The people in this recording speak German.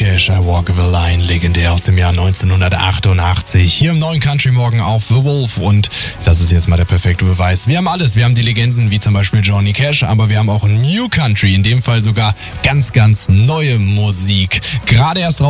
Cash, I Walk the Line, legendär aus dem Jahr 1988. Hier im neuen Country Morgen auf The Wolf und das ist jetzt mal der perfekte Beweis. Wir haben alles. Wir haben die Legenden wie zum Beispiel Johnny Cash, aber wir haben auch New Country, in dem Fall sogar ganz, ganz neue Musik. Gerade erst raus.